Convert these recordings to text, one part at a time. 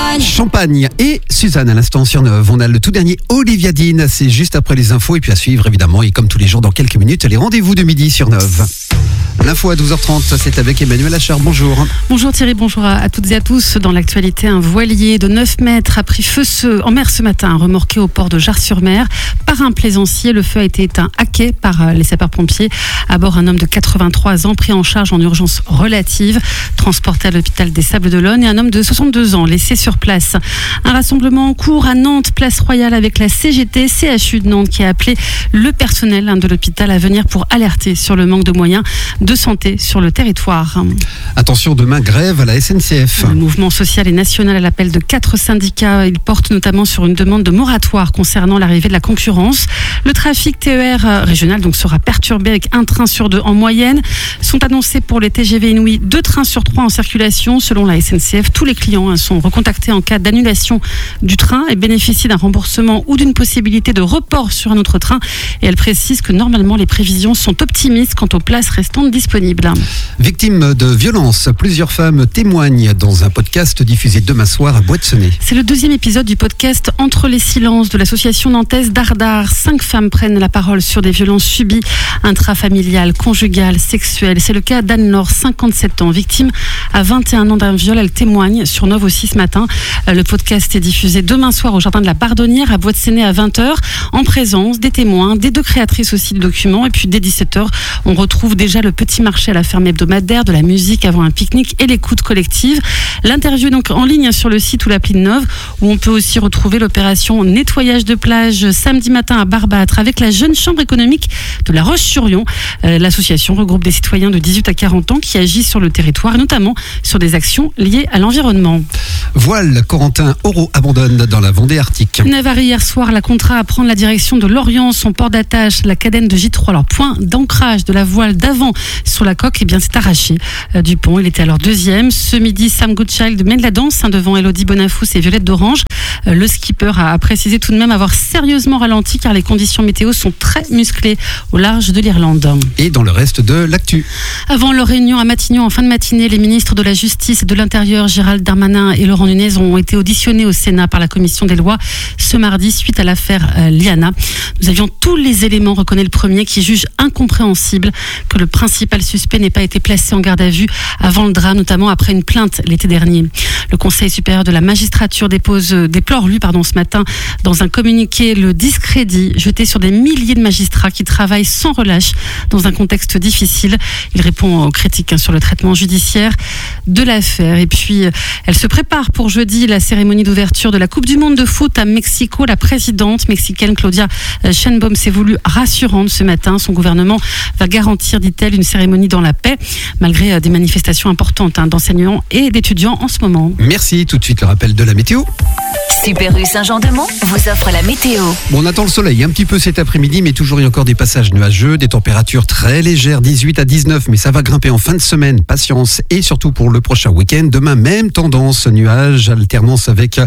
Champagne et Suzanne à l'instant sur Neuve. On a le tout dernier Olivia Dean, c'est juste après les infos et puis à suivre évidemment et comme tous les jours dans quelques minutes les rendez-vous de midi sur Neuve. L'info à 12h30, c'est avec Emmanuel Achard, bonjour. Bonjour Thierry, bonjour à toutes et à tous. Dans l'actualité, un voilier de 9 mètres a pris feu en mer ce matin, remorqué au port de Jars-sur-Mer par un plaisancier. Le feu a été éteint à quai par les sapeurs-pompiers. À bord, un homme de 83 ans pris en charge en urgence relative, transporté à l'hôpital des Sables-d'Olonne, et un homme de 62 ans laissé sur place. Un rassemblement en cours à Nantes, place Royale, avec la CGT, CHU de Nantes, qui a appelé le personnel de l'hôpital à venir pour alerter sur le manque de moyens de santé sur le territoire. Attention, demain, grève à la SNCF. Le mouvement social et national à l'appel de 4 syndicats. Il porte notamment sur une demande de moratoire concernant l'arrivée de la concurrence. Le trafic TER régional sera perturbé avec un train sur 2 en moyenne. Sont annoncés pour les TGV Inouï 2 trains sur 3 en circulation. Selon la SNCF, tous les clients sont recontactés en cas d'annulation du train et bénéficient d'un remboursement ou d'une possibilité de report sur un autre train. Et elle précise que normalement les prévisions sont optimistes quant aux places restantes disponibles. Victimes de violences, plusieurs femmes témoignent dans un podcast diffusé demain soir à Boîte-Senez. C'est le 2e épisode du podcast Entre les silences de l'association nantaise Dardar. 5 femmes prennent la parole sur des violences subies, intrafamiliales, conjugales, sexuelles. C'est le cas d'Anne-Laure, 57 ans, victime à 21 ans d'un viol. Elle témoigne sur Neuve aussi ce matin. Le podcast est diffusé demain soir au Jardin de la Bardonnière à Boîte-Senez à 20h, en présence des témoins, des 2 créatrices aussi de documents. Et puis dès 17h, on retrouve déjà le petit marché à la ferme hebdomadaire, de la musique avant un pique-nique et l'écoute collective. L'interview est donc en ligne sur le site ou l'appli de Neuve, où on peut aussi retrouver l'opération nettoyage de plage samedi matin à Barbâtre avec la jeune chambre économique de La Roche-sur-Yon. L'association regroupe des citoyens de 18 à 40 ans qui agissent sur le territoire et notamment sur des actions liées à l'environnement. Voile, Corentin Oro abandonne dans la Vendée Arctique. Navarre hier soir, la contrat à prendre la direction de Lorient, son port d'attache, la cadène de J3, leur point d'ancrage de la voile d'avant sur la coque, s'est arraché du pont. Il était alors 2e. Ce midi, Sam Goodchild mène la danse devant Elodie Bonafous et Violette d'Orange. Le skipper a précisé tout de même avoir sérieusement ralenti car les conditions météo sont très musclées au large de l'Irlande. Et dans le reste de l'actu. Avant leur réunion à Matignon en fin de matinée, les ministres de la Justice et de l'Intérieur, Gérald Darmanin et Laurent Nunez, ont été auditionnés au Sénat par la Commission des lois ce mardi suite à l'affaire Liana. Nous avions tous les éléments, reconnaît le premier, qui juge incompréhensible que le principal suspect n'ait pas été placé en garde à vue avant le drame, notamment après une plainte l'été dernier. Le Conseil supérieur de la magistrature déplore ce matin dans un communiqué le discrédit jeté sur des milliers de magistrats qui travaillent sans relâche dans un contexte difficile. Il répond aux critiques sur le traitement judiciaire de l'affaire. Et puis, elle se prépare pour jeudi la cérémonie d'ouverture de la Coupe du Monde de foot à Mexico. La présidente mexicaine Claudia Sheinbaum s'est voulue rassurante ce matin. Son gouvernement va garantir, dit-elle, une cérémonie dans la paix, malgré des manifestations importantes d'enseignants et d'étudiants en ce moment. Merci. Tout de suite, le rappel de la météo. Super U Saint-Jean-de-Mont vous offre la météo. Bon, on attend le soleil un petit peu cet après-midi, mais toujours il y a encore des passages nuageux, des températures très légères, 18 à 19, mais ça va grimper en fin de semaine. Patience, et surtout pour le prochain week-end. Demain, même tendance, nuages, alternance avec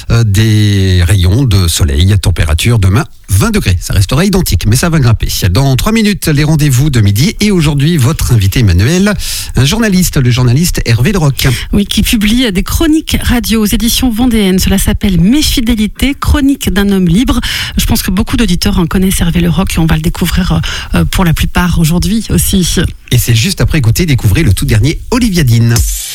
des rayons de soleil. Température demain 20 degrés. Ça restera identique, mais ça va grimper. Dans 3 minutes, les rendez-vous de midi. Et aujourd'hui, votre invité Emmanuel, un journaliste, le journaliste Hervé Leroc. Oui, qui publie des chroniques radio aux éditions vendéennes. Cela s'appelle Mes fidélités, chronique d'un homme libre. Je pense que beaucoup d'auditeurs en connaissent Hervé Leroc et on va le découvrir pour la plupart aujourd'hui aussi. Et c'est juste après écouter, découvrir le tout dernier Olivia Dean.